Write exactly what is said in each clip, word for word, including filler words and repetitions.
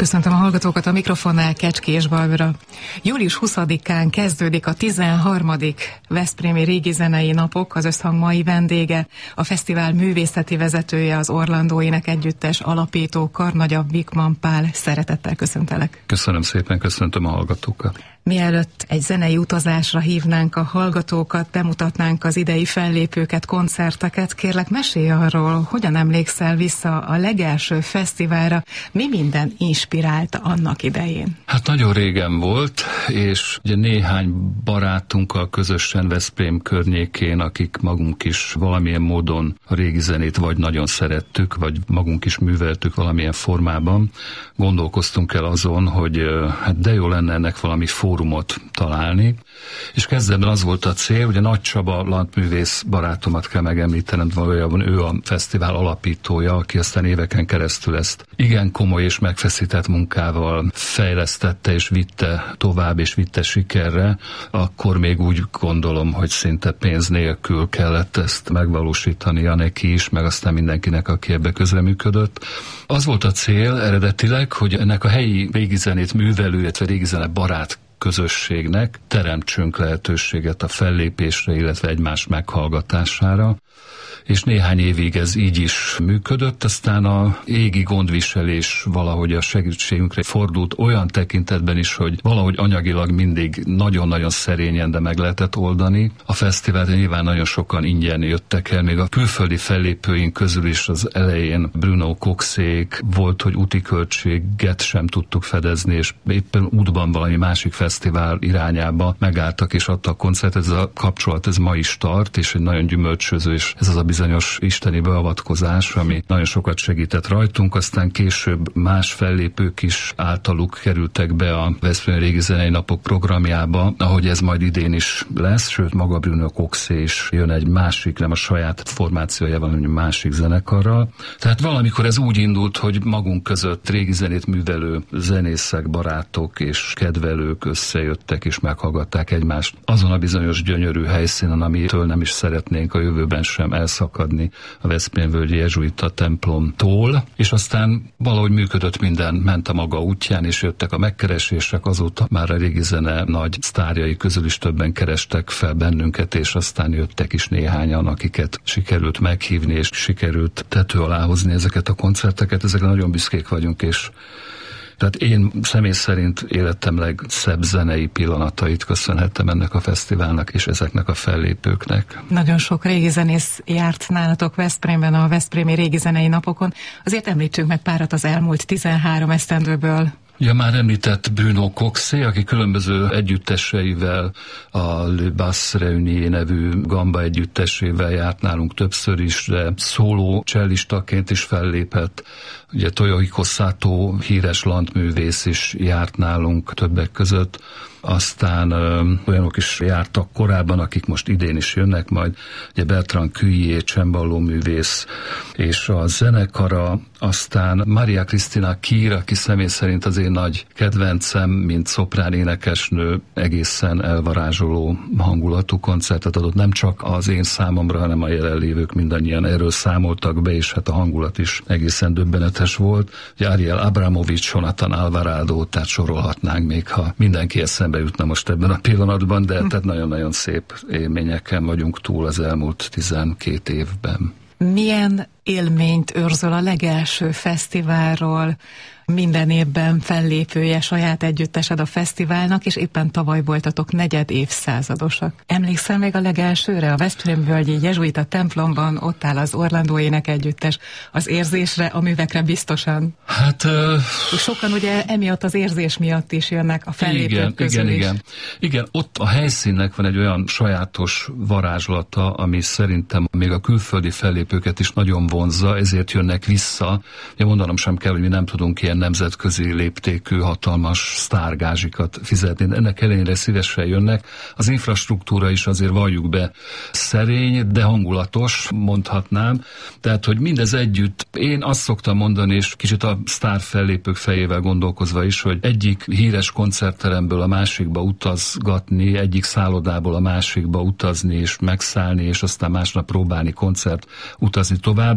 Köszöntöm a hallgatókat, a mikrofonnál Kecskés Barbara. július huszadikán kezdődik a tizenharmadik Veszprémi Régi Zenei Napok, az összhang mai vendége, a fesztivál művészeti vezetője, az Orlandó Énekegyüttes alapító karnagya Vikman Pál. Szeretettel köszöntelek. Köszönöm szépen, köszöntöm a hallgatókat. Mielőtt egy zenei utazásra hívnánk a hallgatókat, bemutatnánk az idei fellépőket, koncerteket, kérlek mesélj arról, hogyan emlékszel vissza a legelső fesztiválra, mi minden inspirálta annak idején? Hát nagyon régen volt, és ugye néhány barátunkkal közösen Veszprém környékén, akik magunk is valamilyen módon a régi zenét vagy nagyon szerettük, vagy magunk is műveltük valamilyen formában, gondolkoztunk el azon, hogy hát de jó lenne ennek valami fórumot találni, és kezdetben az volt a cél, ugye Nagy Csaba landművész barátomat kell megemlítenem, valójában ő a fesztivál alapítója, aki aztán éveken keresztül ezt igen komoly és megfeszített munkával fejlesztette és vitte tovább és vitte sikerre, akkor még úgy gondolom, hogy szinte pénz nélkül kellett ezt megvalósítania neki is, meg aztán mindenkinek, aki ebbe közreműködött. Az volt a cél eredetileg, hogy ennek a helyi régizenét művelő, illetve régizene barát közösségnek teremtsünk lehetőséget a fellépésre, illetve egymás meghallgatására, és néhány évig ez így is működött, aztán a égi gondviselés valahogy a segítségünkre fordult olyan tekintetben is, hogy valahogy anyagilag mindig nagyon-nagyon szerényen, de meg lehetett oldani. A fesztivál, de nyilván nagyon sokan ingyen jöttek el, még a külföldi fellépőink közül is az elején Bruno Coxék volt, hogy úti költséget sem tudtuk fedezni, és éppen útban valami másik fesztivál irányába megálltak és adtak koncertet. Ez a kapcsolat, ez ma is tart, és egy nagyon gyümölcsöző, és ez az a bizonyos isteni beavatkozás, ami nagyon sokat segített rajtunk, aztán később más fellépők is általuk kerültek be a Veszprémi Régi Zenei Napok programjába, ahogy ez majd idén is lesz, sőt maga Bruno Coxé is jön egy másik, nem a saját formációjával, hanem egy másik zenekarral. Tehát valamikor ez úgy indult, hogy magunk között régi zenét művelő zenészek, barátok és kedvelők összejöttek és meghallgatták egymást azon a bizonyos gyönyörű helyszínen, amitől nem is szeretnénk a jövőben sem elszakadni, a Veszprémvölgyi jezsuita templomtól, és aztán valahogy működött minden, ment a maga útján, és jöttek a megkeresések, azóta már a régi zene nagy sztárjai közül is többen kerestek fel bennünket, és aztán jöttek is néhányan, akiket sikerült meghívni, és sikerült tető alá hozni ezeket a koncerteket, ezekre nagyon büszkék vagyunk, és tehát én személy szerint életem legszebb zenei pillanatait köszönhettem ennek a fesztiválnak és ezeknek a fellépőknek. Nagyon sok régi zenész járt nálatok Veszprémben a Veszprémi Régi Zenei Napokon. Azért említsünk meg párat az elmúlt tizenhárom esztendőből. Ja, már említett Bruno Coxé, aki különböző együtteseivel, a Le Bass Réunié nevű gamba együttesével járt nálunk többször is, de szóló cellistaként is fellépett. Ugye Toyohiko Sato, híres landművész is járt nálunk többek között. Aztán ö, olyanok is jártak korábban, akik most idén is jönnek majd, ugye Bertrand Cuillier, cemballó művész, és a zenekara, aztán Maria Cristina Kír, aki személy szerint az én nagy kedvencem, mint szoprán énekesnő, egészen elvarázsoló hangulatú koncertet adott, nem csak az én számomra, hanem a jelenlévők mindannyian erről számoltak be, és hát a hangulat is egészen döbbenetes volt. Ugye Ariel Abramovics, Jonathan Alvarado, tehát sorolhatnánk még, ha mindenki eszembe jutna most ebben a pillanatban, de hm. tehát nagyon-nagyon szép élményeken vagyunk túl az elmúlt tizenkét évben. Milyen élményt őrzöl a legelső fesztiválról? Minden évben fellépője, saját együttesed a fesztiválnak, és éppen tavaly voltatok negyed évszázadosak. Emlékszel még a legelsőre? A Veszprémvölgyi jezsuita templomban ott áll az Orlandó Énekegyüttes. Az érzésre, a művekre biztosan. Hát... Uh... Sokan ugye emiatt az érzés miatt is jönnek a fellépők igen, közül igen, is. Igen, igen. Ott a helyszínnek van egy olyan sajátos varázslata, ami szerintem még a külföldi fellépőket is nagyon vonzza, ezért jönnek vissza. Ugye mondanom sem kell, hogy mi nem tudunk ilyen nemzetközi léptékű, hatalmas sztárgázsikat fizetni. Ennek ellenére szívesen jönnek. Az infrastruktúra is azért valljuk be szerény, de hangulatos, mondhatnám. Tehát, hogy mindez együtt, én azt szoktam mondani, és kicsit a sztár fellépők fejével gondolkozva is, hogy egyik híres koncertteremből a másikba utazgatni, egyik szállodából a másikba utazni és megszállni, és aztán másnap próbálni koncert utazni tovább.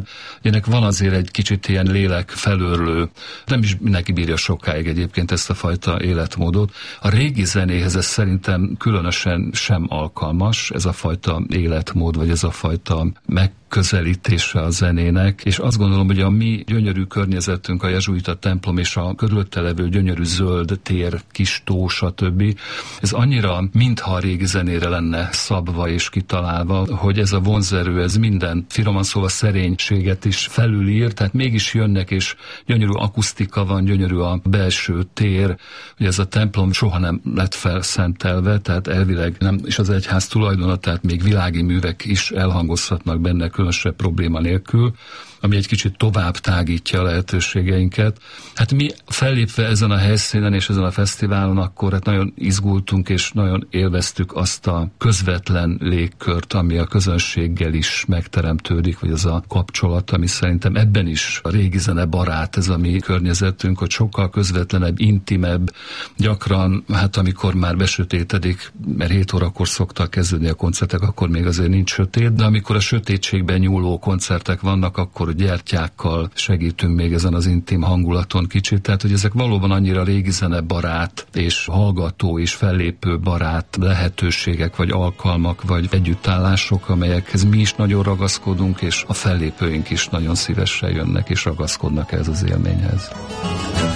ennek van azért egy kicsit ilyen lélek felőrlő, nem is mindenki bírja sokáig egyébként ezt a fajta életmódot. A régi zenéhez ez szerintem különösen sem alkalmas, ez a fajta életmód, vagy ez a fajta megközelítése a zenének, és azt gondolom, hogy a mi gyönyörű környezetünk, a jezsuita templom és a körülötte levő gyönyörű zöld tér, kis tó, stb. Ez annyira, mintha a régi zenére lenne szabva és kitalálva, hogy ez a vonzerő, ez minden, finoman szóval szerénységet is felülír, tehát mégis jönnek, és gyönyörű akusztika van, gyönyörű a belső tér, hogy ez a templom soha nem lett felszentelve, tehát elvileg nem, és az egyház tulajdona, tehát még világi művek is elhangozhatnak benne különösebb probléma nélkül, ami egy kicsit tovább tágítja a lehetőségeinket. Hát mi fellépve ezen a helyszínen és ezen a fesztiválon, akkor hát nagyon izgultunk és nagyon élveztük azt a közvetlen légkört, ami a közönséggel is megteremtődik, vagy az a kapcsolat, ami szerintem ebben is a régi zene barát, ez a mi környezetünk, hogy sokkal közvetlenebb, intimebb, gyakran, hát amikor már besötétedik, mert hét órakor szoktak kezdődni a koncertek, akkor még azért nincs sötét, de amikor a sötétségben nyúló koncertek vannak, akkor gyertyákkal segítünk még ezen az intim hangulaton kicsit, tehát hogy ezek valóban annyira régi zene barát, és hallgató és fellépő barát lehetőségek, vagy alkalmak, vagy együttállások, amelyekhez mi is nagyon ragaszkodunk, és a fellépőink is nagyon szívesen jönnek és ragaszkodnak ez az élményhez.